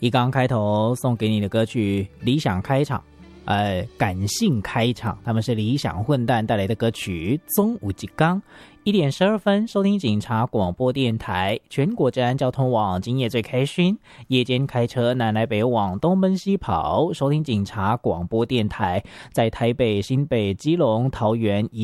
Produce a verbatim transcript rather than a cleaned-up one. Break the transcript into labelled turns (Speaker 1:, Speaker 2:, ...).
Speaker 1: 一刚开头送给你的歌曲《理想开场》，呃，感性开场，他们是理想混蛋带来的歌曲《中午吉刚》。一点十二分，收听警察广播电台，全国治安交通网，今夜最开心。夜间开车南来北往，东奔西跑，收听警察广播电台，在台北、新北、基隆、桃园。